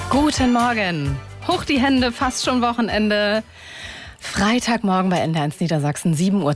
Guten Morgen. Hoch die Hände, fast schon Wochenende. Freitagmorgen bei NDR1 Niedersachsen,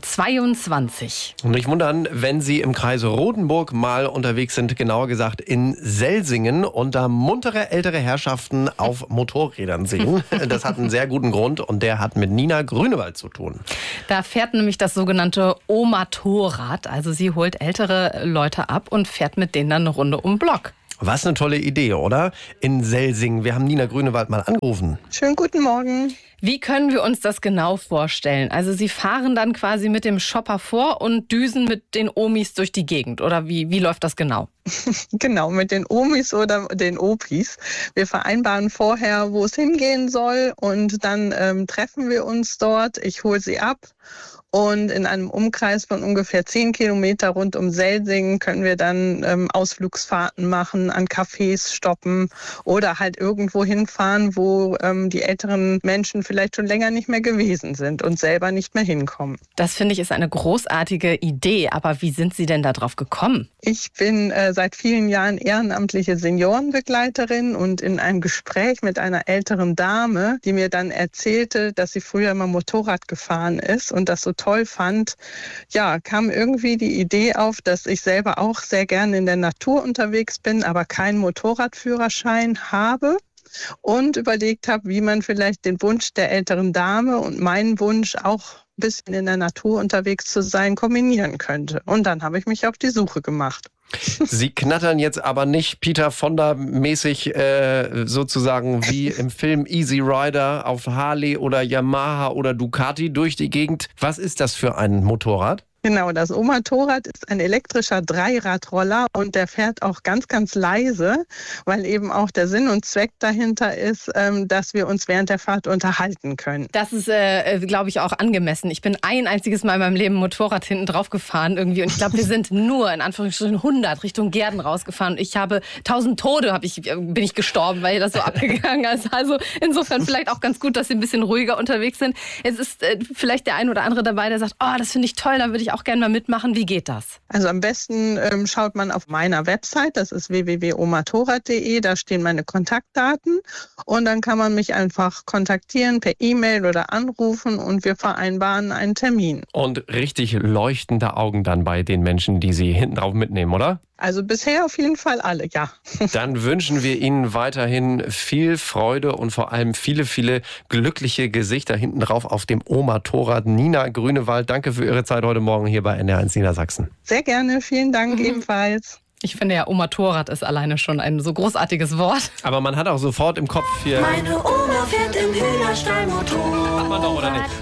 7:22 Uhr. Und nicht wundern, wenn Sie im Kreise Rotenburg mal unterwegs sind, genauer gesagt in Selsingen und da muntere ältere Herrschaften auf Motorrädern sehen. Das hat einen sehr guten Grund und der hat mit Nina Grünewald zu tun. Da fährt nämlich das sogenannte Omatorrad. Also sie holt ältere Leute ab und fährt mit denen dann eine Runde um den Block. Was eine tolle Idee, oder? In Selsingen. Wir haben Nina Grünewald mal angerufen. Schönen guten Morgen. Wie können wir uns das genau vorstellen? Also Sie fahren dann quasi mit dem Shopper vor und düsen mit den Omis durch die Gegend. Oder wie läuft das genau? Genau, mit den Omis oder den Opis. Wir vereinbaren vorher, wo es hingehen soll und dann treffen wir uns dort. Ich hole sie ab. Und in einem Umkreis von ungefähr 10 Kilometer rund um Selsingen können wir dann Ausflugsfahrten machen, an Cafés stoppen oder halt irgendwo hinfahren, wo die älteren Menschen vielleicht schon länger nicht mehr gewesen sind und selber nicht mehr hinkommen. Das finde ich ist eine großartige Idee. Aber wie sind Sie denn da drauf gekommen? Ich bin seit vielen Jahren ehrenamtliche Seniorenbegleiterin und in einem Gespräch mit einer älteren Dame, die mir dann erzählte, dass sie früher mal Motorrad gefahren ist und das so toll fand, ja, kam irgendwie die Idee auf, dass ich selber auch sehr gerne in der Natur unterwegs bin, aber keinen Motorradführerschein habe. Und überlegt habe, wie man vielleicht den Wunsch der älteren Dame und meinen Wunsch auch ein bisschen in der Natur unterwegs zu sein, kombinieren könnte. Und dann habe ich mich auf die Suche gemacht. Sie knattern jetzt aber nicht Peter Fonda-mäßig sozusagen wie im Film Easy Rider auf Harley oder Yamaha oder Ducati durch die Gegend. Was ist das für ein Motorrad? Genau, das Omatorrad ist ein elektrischer Dreiradroller und der fährt auch ganz, ganz leise, weil eben auch der Sinn und Zweck dahinter ist, dass wir uns während der Fahrt unterhalten können. Das ist, glaube ich, auch angemessen. Ich bin ein einziges Mal in meinem Leben Motorrad hinten drauf gefahren irgendwie und ich glaube, wir sind nur in Anführungsstrichen 100 Richtung Gärden rausgefahren. Ich habe 1000 Tode bin ich gestorben, weil das so abgegangen ist. Also insofern vielleicht auch ganz gut, dass Sie ein bisschen ruhiger unterwegs sind. Es ist vielleicht der ein oder andere dabei, der sagt, oh, das finde ich toll, da würde ich auch gerne mal mitmachen. Wie geht das? Also am besten schaut man auf meiner Website, das ist www.omatorrad.de, da stehen meine Kontaktdaten und dann kann man mich einfach kontaktieren per E-Mail oder anrufen und wir vereinbaren einen Termin. Und richtig leuchtende Augen dann bei den Menschen, die Sie hinten drauf mitnehmen, oder? Also bisher auf jeden Fall alle, ja. Dann wünschen wir Ihnen weiterhin viel Freude und vor allem viele, viele glückliche Gesichter hinten drauf auf dem Omatorrad. Nina Grünewald, danke für Ihre Zeit heute Morgen hier bei NDR1 Niedersachsen. Sehr gerne, vielen Dank ebenfalls. Ich finde ja, Omatorrad ist alleine schon ein so großartiges Wort. Aber man hat auch sofort im Kopf hier... Meine Oma fährt im Hühnerstall Motorrad. Hat man doch, oder nicht?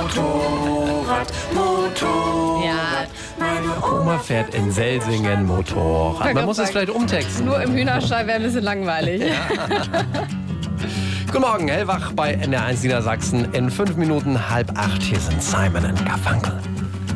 Motorrad. Ja. Meine Oma fährt in Selsingen Motorrad. Man muss es vielleicht umtexten. Nur im Hühnerstall wäre ein bisschen langweilig. Guten Morgen, hellwach bei NDR1 Niedersachsen. In 5 Minuten 7:30 hier sind Simon & Garfunkel.